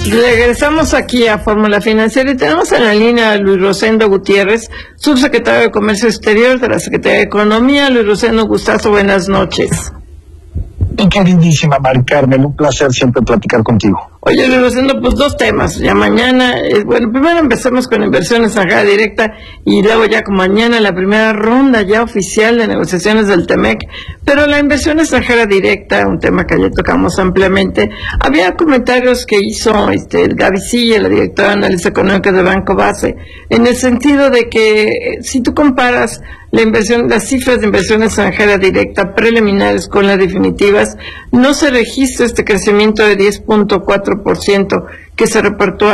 Regresamos aquí a Fórmula Financiera y tenemos en la línea a Luis Rosendo Gutiérrez, subsecretario de Comercio Exterior de la Secretaría de Economía. Luis Rosendo, gustazo, buenas noches. Mi queridísima Mari Carmen, un placer siempre platicar contigo. Oye, Luis Rosendo, pues dos temas. Ya mañana, bueno, primero empecemos con inversión extranjera directa y luego ya con mañana la primera ronda ya oficial de negociaciones del TEMEC. Pero la inversión extranjera directa, un tema que ayer tocamos ampliamente, había comentarios que hizo Gaby Silla, la directora de análisis económico de Banco Base, en el sentido de que si tú comparas la inversión, las cifras de inversión extranjera directa preliminares con las definitivas, no se registra este crecimiento de 10.4% que se reportó